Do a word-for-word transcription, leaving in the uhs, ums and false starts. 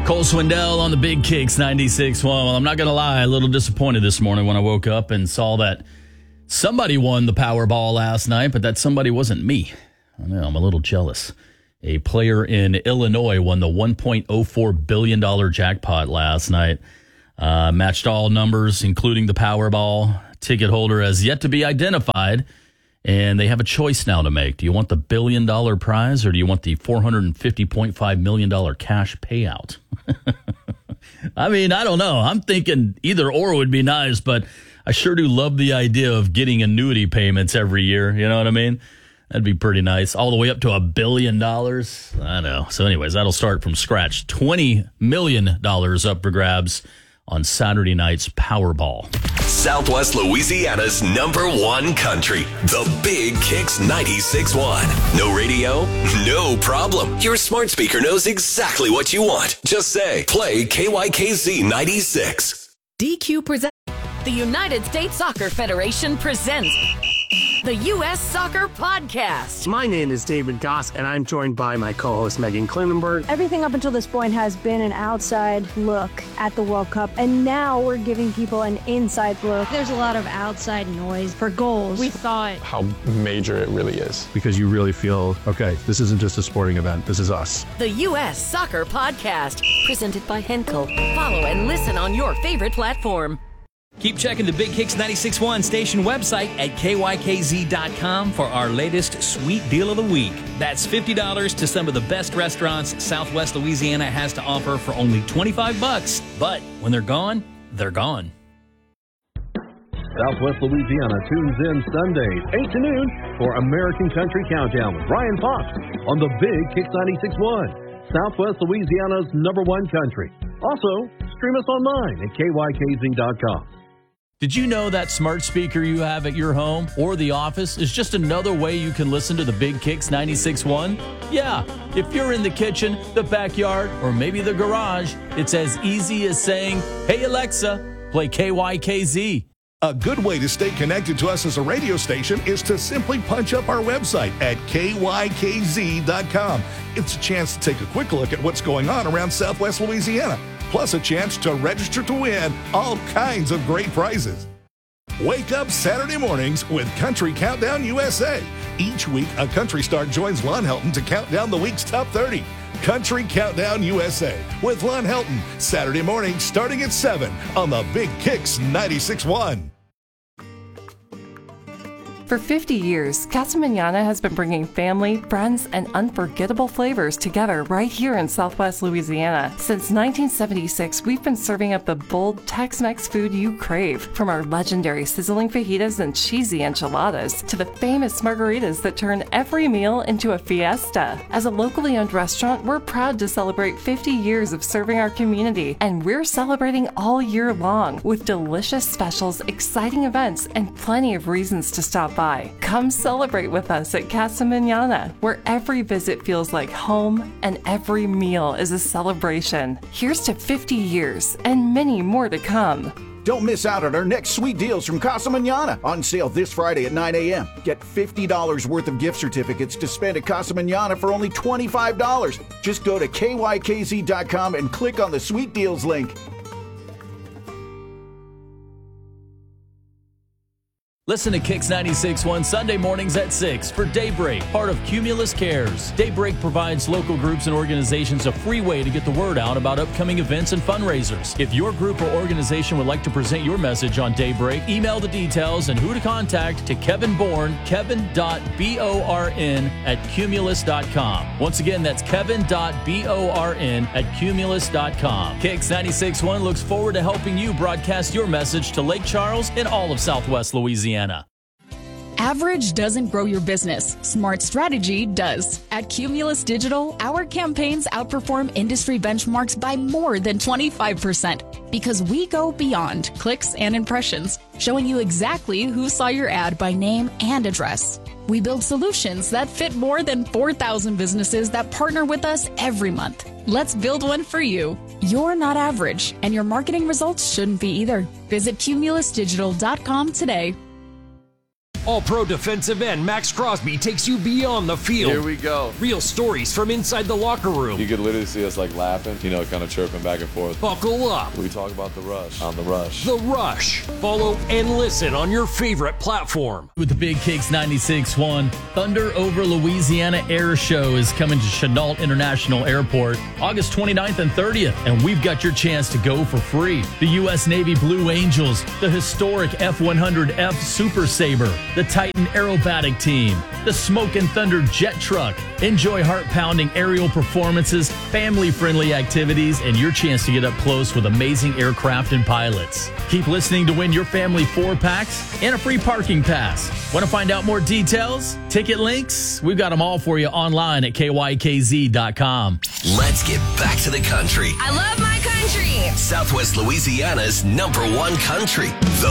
Cole Swindell on the Big Kicks ninety-six point one. Well, I'm not going to lie, a little disappointed this morning when I woke up and saw that somebody won the Powerball last night, but that somebody wasn't me. I know, I'm a little jealous. A player in Illinois won the one point oh four billion dollars jackpot last night. Uh, matched all numbers, including the Powerball. Ticket holder has yet to be identified, and they have a choice now to make. Do you want the billion-dollar prize, or do you want the four hundred fifty point five million dollars cash payout? I mean, I don't know. I'm thinking either or would be nice, but I sure do love the idea of getting annuity payments every year. You know what I mean? That'd be pretty nice. All the way up to a billion dollars. I know. So anyways, that'll start from scratch. twenty million dollars up for grabs on Saturday night's Powerball. Southwest Louisiana's number one country, the Big Kicks ninety-six point one. No radio? No problem. Your smart speaker knows exactly what you want. Just say, play K Y K Z ninety-six. D Q presents. The United States Soccer Federation presents the U S Soccer Podcast. My name is David Goss, and I'm joined by my co-host Megan Klinenberg. Everything up until this point has been an outside look at the World Cup, and now we're giving people an inside look. There's a lot of outside noise for goals. We thought how major it really is. Because you really feel, okay, this isn't just a sporting event, this is us. The U S Soccer Podcast, presented by Henkel. Follow and listen on your favorite platform. Keep checking the Big Kicks ninety-six point one station website at K Y K Z dot com for our latest sweet deal of the week. That's fifty dollars to some of the best restaurants Southwest Louisiana has to offer for only twenty-five bucks. But when they're gone, they're gone. Southwest Louisiana tunes in Sundays, eight to noon for American Country Countdown with Brian Fox on the Big Kicks ninety-six point one, Southwest Louisiana's number one country. Also, stream us online at K Y K Z dot com. Did you know that smart speaker you have at your home or the office is just another way you can listen to the Big Kicks ninety-six point one? Yeah, if you're in the kitchen, the backyard, or maybe the garage, it's as easy as saying, "Hey Alexa, play K Y K Z." A good way to stay connected to us as a radio station is to simply punch up our website at K Y K Z dot com. It's a chance to take a quick look at what's going on around Southwest Louisiana, plus a chance to register to win all kinds of great prizes. Wake up Saturday mornings with Country Countdown U S A. Each week, a country star joins Lon Helton to count down the week's top thirty. Country Countdown U S A with Lon Helton, Saturday morning starting at seven on the Big Kicks ninety-six point one. For fifty years, Casa Manana has been bringing family, friends, and unforgettable flavors together right here in Southwest Louisiana. Since nineteen seventy-six, we've been serving up the bold Tex-Mex food you crave, from our legendary sizzling fajitas and cheesy enchiladas to the famous margaritas that turn every meal into a fiesta. As a locally owned restaurant, we're proud to celebrate fifty years of serving our community, and we're celebrating all year long with delicious specials, exciting events, and plenty of reasons to stop by. Come celebrate with us at Casa Manana, where every visit feels like home and every meal is a celebration. Here's to fifty years and many more to come. Don't miss out on our next sweet deals from Casa Manana, on sale this Friday at nine a.m. Get fifty dollars worth of gift certificates to spend at Casa Manana for only twenty-five dollars. Just go to K Y K Z dot com and click on the sweet deals link. Listen to Kicks ninety-six point one Sunday mornings at six for Daybreak, part of Cumulus Cares. Daybreak provides local groups and organizations a free way to get the word out about upcoming events and fundraisers. If your group or organization would like to present your message on Daybreak, email the details and who to contact to Kevin Bourne, kevin dot born at cumulus dot com. Once again, that's kevin dot born at cumulus dot com. Kicks ninety-six point one looks forward to helping you broadcast your message to Lake Charles and all of Southwest Louisiana. Average doesn't grow your business. Smart strategy does. At Cumulus Digital, our campaigns outperform industry benchmarks by more than twenty-five percent because we go beyond clicks and impressions, showing you exactly who saw your ad by name and address. We build solutions that fit more than four thousand businesses that partner with us every month. Let's build one for you. You're not average, and your marketing results shouldn't be either. Visit cumulus digital dot com today. All-Pro defensive end Max Crosby takes you beyond the field. Here we go. Real stories from inside the locker room. You could literally see us like laughing, you know, kind of chirping back and forth. Buckle up. We talk about the rush on the rush. The Rush. Follow and listen on your favorite platform. With the Big Kicks ninety-six point one, Thunder Over Louisiana Air Show is coming to Chenault International Airport August twenty-ninth and thirtieth, and we've got your chance to go for free. The U S Navy Blue Angels, the historic F one hundred F Super Sabre, the Titan Aerobatic Team, the Smoke and Thunder Jet Truck. Enjoy heart-pounding aerial performances, family-friendly activities, and your chance to get up close with amazing aircraft and pilots. Keep listening to win your family four packs and a free parking pass. Want to find out more details? Ticket links? We've got them all for you online at K Y K Z dot com. Let's get back to the country. I love my country. Southwest Louisiana's number one country. The